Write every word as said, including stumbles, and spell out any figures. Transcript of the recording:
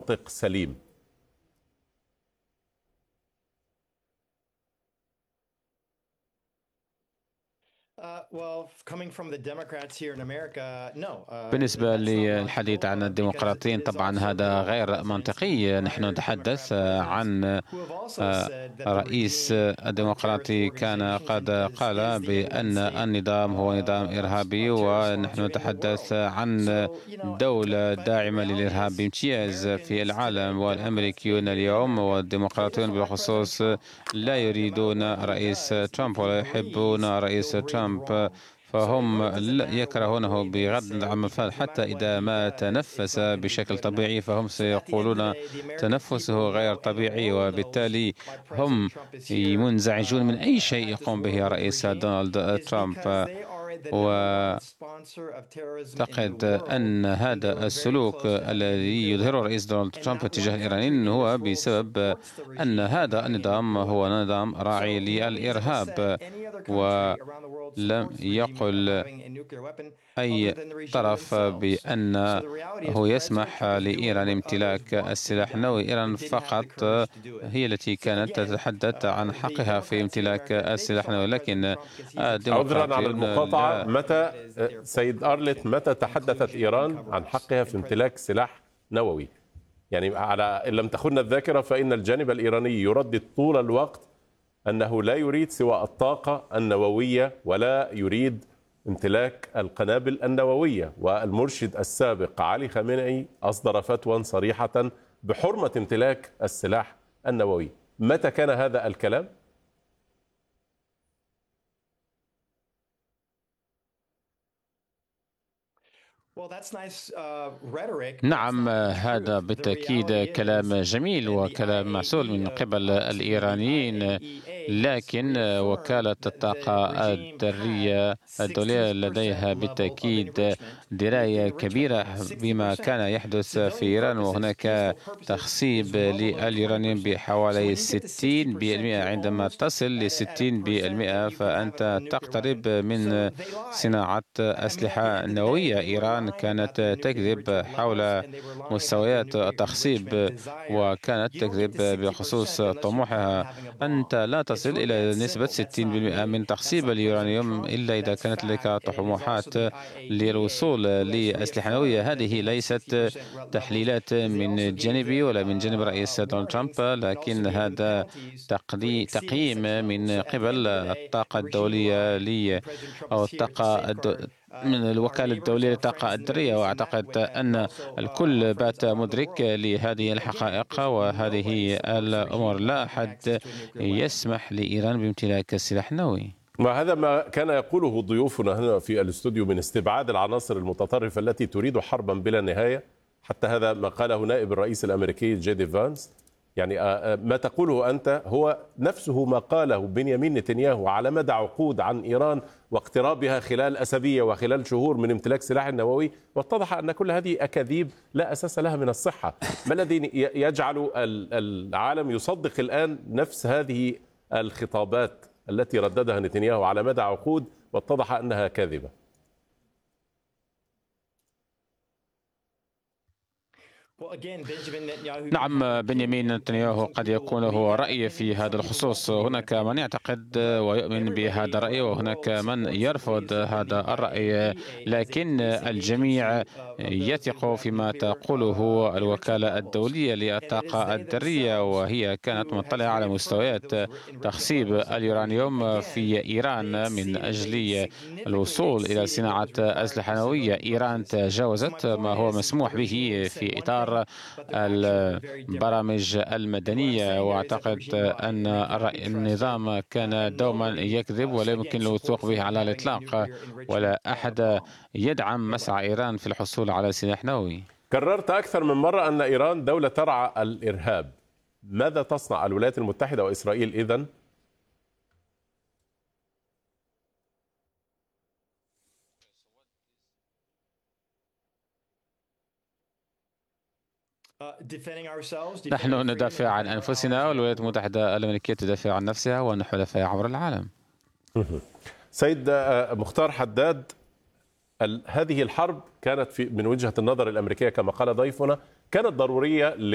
منطق سليم؟ بالنسبة للحديث عن الديمقراطيين طبعا هذا غير منطقي. نحن نتحدث عن رئيس الديمقراطي كان قد قال بأن النظام هو نظام إرهابي، ونحن نتحدث عن دولة داعمة للإرهاب بامتياز في العالم. والأمريكيون اليوم والديمقراطيون بالخصوص لا يريدون رئيس ترامب ولا يحبون رئيس ترامب، فهم يكرهونه بغض عن الفعل. حتى إذا ما تنفس بشكل طبيعي فهم سيقولون تنفسه غير طبيعي، وبالتالي هم منزعجون من أي شيء يقوم به رئيس دونالد ترامب. وأعتقد أن هذا السلوك الذي يظهره رئيس دونالد ترامب تجاه الإيرانيين هو بسبب أن هذا النظام هو نظام راعي للإرهاب، ولم يقل أي طرف بأنه يسمح لإيران امتلاك السلاح النووي. إيران فقط هي التي كانت تتحدث عن حقها في امتلاك السلاح النووي، لكن عذرا على المقاطعة، متى سيد أرلت متى تحدثت إيران عن حقها في امتلاك سلاح نووي؟ يعني على إن لم تخن الذاكرة فإن الجانب الإيراني يردد طول الوقت أنه لا يريد سوى الطاقة النووية ولا يريد امتلاك القنابل النووية، والمرشد السابق علي خامنئي أصدر فتوى صريحة بحرمة امتلاك السلاح النووي. متى كان هذا الكلام؟ نعم، هذا بالتأكيد كلام جميل وكلام معسول من قبل الإيرانيين، لكن وكالة الطاقة الذرية الدولية لديها بالتأكيد دراية كبيرة بما كان يحدث في إيران، وهناك تخصيب لليورانيوم بحوالي ستين بالمئة. عندما تصل ل ستين بالمئة فأنت تقترب من صناعة أسلحة نووية. إيران كانت تكذب حول مستويات التخصيب، وكانت تكذب بخصوص طموحها. أنت لا تصل إلى نسبة ستين بالمئة من تخصيب اليورانيوم إلا إذا كانت لك طموحات للوصول لأسلحة نووية. هذه ليست تحليلات من جانبي ولا من جانب رئيس دونالد ترامب، لكن هذا تقييم من قبل الطاقة الدولية لي أو الطاقة من الوكالة الدولية للطاقة الذرية. وأعتقد أن الكل بات مدرك لهذه الحقائق وهذه الأمور. لا أحد يسمح لإيران بامتلاك السلاح النووي. وهذا ما كان يقوله ضيوفنا هنا في الاستوديو من استبعاد العناصر المتطرفة التي تريد حربا بلا نهاية. حتى هذا ما قاله نائب الرئيس الأمريكي جي دي فانس. يعني ما تقوله أنت هو نفسه ما قاله بنيامين نتنياهو على مدى عقود عن إيران واقترابها خلال أسابيع وخلال شهور من امتلاك سلاح نووي، واتضح أن كل هذه أكاذيب لا أساس لها من الصحة. ما الذي يجعل العالم يصدق الآن نفس هذه الخطابات التي رددها نتنياهو على مدى عقود واتضح أنها كاذبة؟ نعم، بنيامين نتنياهو قد يكون هو رأي في هذا الخصوص. هناك من يعتقد ويؤمن بهذا الرأي وهناك من يرفض هذا الرأي، لكن الجميع يثق فيما تقوله الوكالة الدولية للطاقة الذرية، وهي كانت مطلعة على مستويات تخصيب اليورانيوم في إيران من أجل الوصول إلى صناعة أسلحة نووية. إيران تجاوزت ما هو مسموح به في إطار البرامج المدنية، واعتقد أن النظام كان دوما يكذب ولا يمكن الوثوق به على الإطلاق، ولا أحد يدعم مسعى إيران في الحصول على سلاح نووي. كررت أكثر من مرة أن إيران دولة ترعى الإرهاب. ماذا تصنع الولايات المتحدة وإسرائيل إذن؟ نحن ندافع عن أنفسنا، والولايات المتحدة الأمريكية تدافع عن نفسها ونحن حلفاء عبر العالم. سيد مختار حداد، هذه الحرب كانت في من وجهة النظر الأمريكية كما قال ضيفنا كانت ضرورية